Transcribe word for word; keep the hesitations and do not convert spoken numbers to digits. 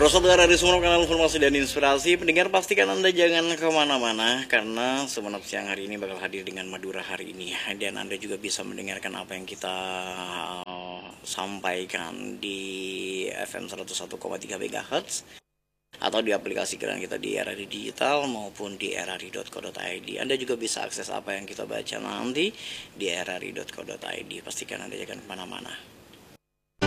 Para sobat dari semua kanal informasi dan inspirasi, pendengar pastikan Anda jangan kemana-mana karena Sumenep siang hari ini bakal hadir dengan Madura hari ini. Dan Anda juga bisa mendengarkan apa yang kita uh, sampaikan di F M seratus satu koma tiga MHz atau di aplikasi keren kita di R R I Digital maupun di r r i dot co dot i d. Anda juga bisa akses apa yang kita baca nanti di r r i dot co dot i d. Pastikan Anda jangan kemana-mana.